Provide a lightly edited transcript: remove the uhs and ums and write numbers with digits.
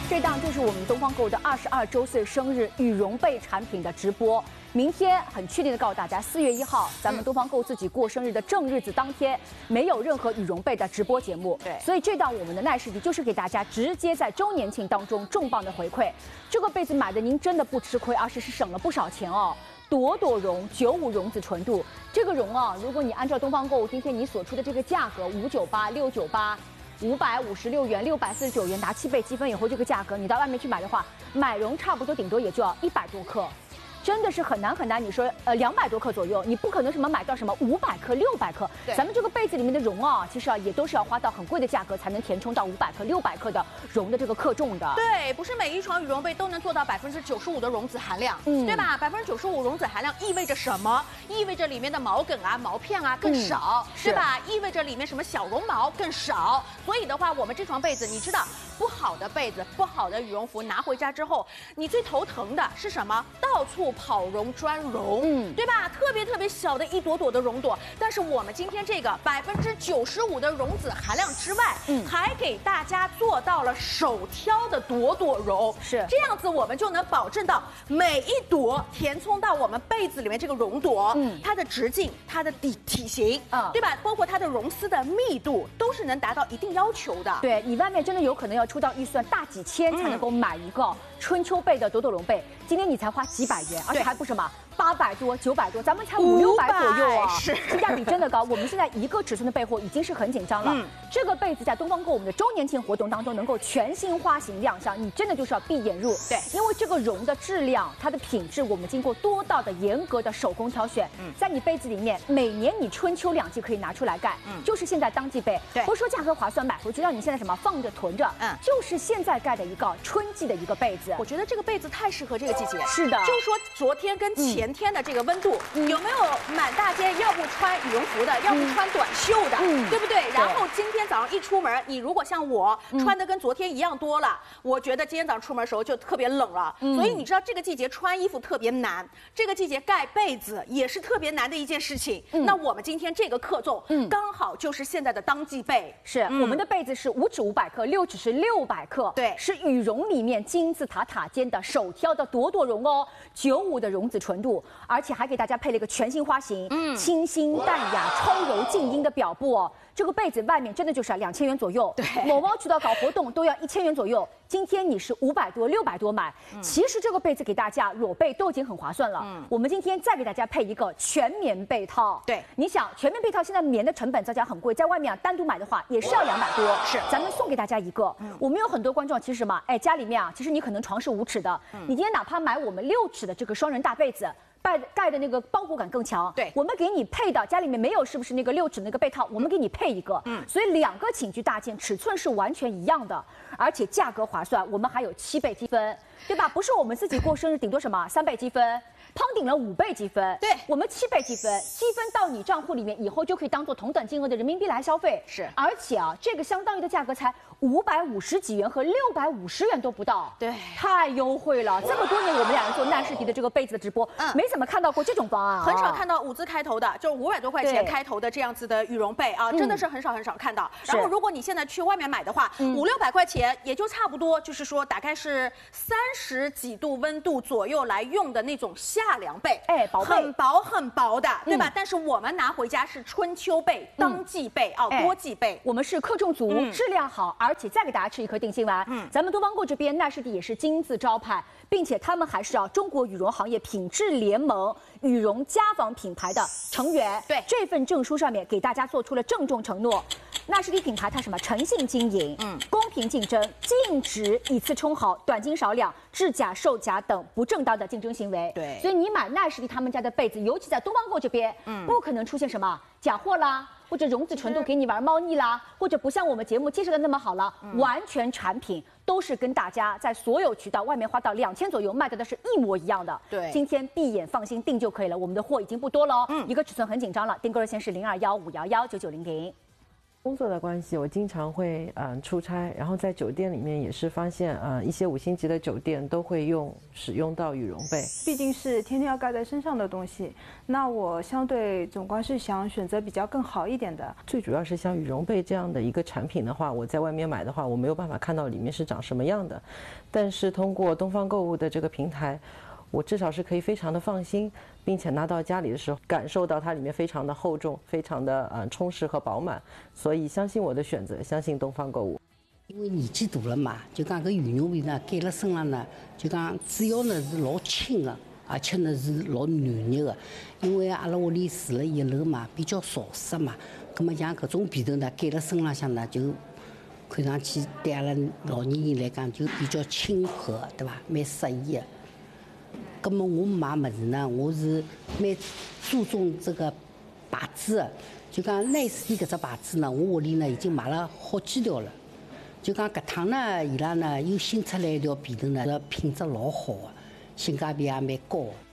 这档就是我们东方购物的22周岁生日羽绒被产品的直播。明天很确定的告诉大家，4月1号，咱们东方购自己过生日的正日子当天，没有任何羽绒被的直播节目。 对， 所以这档我们的耐视迪就是给大家直接在周年庆当中重磅的回馈。这个被子买的您真的不吃亏，而且是省了不少钱哦。朵朵绒95绒子纯度，这个绒啊，如果你按照东方购物今天你所出的这个价格598、698。556元、649元，拿7倍积分以后，这个价格你到外面去买的话，买绒差不多顶多也就要100多克。真的是很难很难，你说200多克左右，你不可能什么买到什么500克、600克。咱们这个被子里面的绒啊，其实啊也都是要花到很贵的价格才能填充到500克、600克的绒的这个克重的。 对，不是每一床羽绒被都能做到95%的绒子含量，对吧？95%绒子含量意味着什么？意味着里面的毛梗啊、毛片啊更少，对吧？意味着里面什么小绒毛更少。所以的话，我们这床被子，你知道，不好的被子、不好的羽绒服拿回家之后，你最头疼的是什么？到处跑绒专绒，对吧？特别小的一朵朵的绒朵，但是我们今天这个95%的绒子含量之外，还给大家做到了手挑的朵朵绒， 是这样子，我们就能保证到每一朵填充到我们被子里面这个绒朵，它的直径、它的体型，对吧？包括它的绒丝的密度，都是能达到一定要求的。 对你外面真的有可能要出到预算大几千才能够买一个春秋被的朵朵绒被，今天你才花几百元，而且还不是嘛800多、900多，咱们才500、600左右啊， 是性价比真的高。我们现在一个尺寸的备货已经是很紧张了。这个被子在东方购我们的周年庆活动当中能够全新花型亮相，你真的就是要闭眼入。 对， 因为这个绒的质量、它的品质，我们经过多道的严格的手工挑选。在你被子里面，每年你春秋2季可以拿出来盖，就是现在当季被。 对， 不是说价格划算，买回去让你现在什么放着囤着，就是现在盖的一个春季的一个被子。 我觉得这个被子太适合这个季节。 是的， 就说昨天跟前天的这个温度，有没有满大街要不穿羽绒服的，要不穿短袖的，对不对？然后今天早上一出门，你如果像我穿的跟昨天一样多了，我觉得今天早上出门的时候就特别冷了。所以你知道这个季节穿衣服特别难，这个季节盖被子也是特别难的一件事情。那我们今天这个克重，刚好就是现在的当季被。 是我们的被子是5指500克，6指是600克， 对， 是羽绒里面金字塔尖的手挑的朵朵绒哦，95的绒子纯度，而且还给大家配了一个全新花型，清新淡雅、超柔静音的表布哦。这个被子外面真的就是2000元左右， 对， 某猫渠道搞活动都要1000元左右。今天你是500多、600多买，其实这个被子给大家裸被都已经很划算了。我们今天再给大家配一个全棉被套。 对， 你想全棉被套现在棉的成本在家很贵，在外面单独买的话也是要200多。 是， 咱们送给大家一个。我们有很多观众其实什么，家里面啊，其实你可能床是5尺的，你今天哪怕买我们6尺的这个双人大被子。盖的那个包裹感更强， 对， 我们给你配的家里面没有是不是那个6尺那个被套，我们给你配一个，所以2个寝具大件尺寸是完全一样的，而且价格划算，我们还有7倍积分，对吧？不是我们自己过生日顶多什么3倍积分。胖顶了5倍积分， 对， 我们7倍积分，积分到你账户里面以后就可以当做同等金额的人民币来消费， 是， 而且啊，这个相当于的价格才550几元和650元都不到， 对， 太优惠了。这么多年我们2人做耐视迪的这个被子的直播，没怎么看到过这种方案啊， 很少看到5字开头的，就500多块钱开头的这样子的羽绒被啊，真的是很少看到。然后如果你现在去外面买的话，500、600块钱也就差不多，就是说大概是30几度温度左右来用的那种夏凉被， 薄被， 很薄的，对吧？但是我们拿回家是春秋被、当季被啊，多季被， 我们是克重足，质量好，而且再给大家吃一颗定心丸。咱们东方购这边耐视迪也是金字招牌，并且他们还是中国羽绒行业品质联盟羽绒家纺品牌的成员。 对， 这份证书上面给大家做出了郑重承诺。耐视迪品牌它什么诚信经营，公平竞争，禁止以次充好、短斤少两、制假售假等不正当的竞争行为。 对， 所以你买耐视迪他们家的被子，尤其在东方购这边，不可能出现什么假货啦，或者绒子纯度给你玩猫腻啦，或者不像我们节目介绍的那么好了，完全产品都是跟大家在所有渠道外面花到2000左右卖的是一模一样的。 对， 今天闭眼放心订就可以了，我们的货已经不多了哦，一个尺寸很紧张了，订购热线是0215119900。 工作的关系，我经常会出差，然后在酒店里面也是发现一些5星级的酒店都会使用到羽绒被， 毕竟是天天要盖在身上的东西，那我相对总归是想选择比较更好一点的。 最主要是像羽绒被这样的一个产品的话，我在外面买的话，我没有办法看到里面是长什么样的，但是通过东方购物的这个平台，我至少是可以非常的放心，并且拿到家里的时候，感受到它里面非常的厚重，非常的充实和饱满，所以相信我的选择，相信东方购物。 因为年纪大了嘛，就讲搿羽绒被呢盖了身上呢，就讲主要呢是老轻的，而且呢是老暖热的。因为阿拉屋里住了1楼嘛，比较潮湿嘛，葛么像搿种被头呢盖了身浪向呢，就看上去对阿拉老年人来讲就比较亲和，对伐？蛮适宜的。咁么我买物事呢，我是蛮注重这个牌子的，就讲Nice搿只牌子呢，我屋里呢已经买了好几条了。就讲搿趟呢，伊拉呢又新出来一条被头呢，品质老好的，性价比也蛮高的。